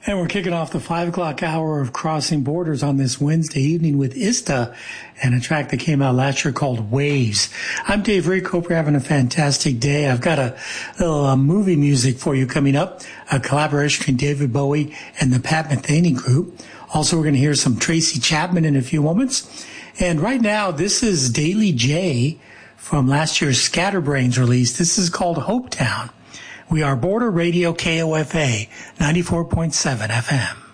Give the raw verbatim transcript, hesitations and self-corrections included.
And we're kicking off the five o'clock hour of Crossing Borders on this Wednesday evening with Ista and a track that came out last year called Waves. I'm Dave Rick. Hope you're having a fantastic day. I've got a little uh, movie music for you coming up, a collaboration between David Bowie and the Pat Metheny Group. Also, we're going to hear some Tracy Chapman in a few moments. And right now, this is Daily J from last year's Scatterbrains release. This is called Hopetown. We are Border Radio K O F A, ninety-four point seven F M.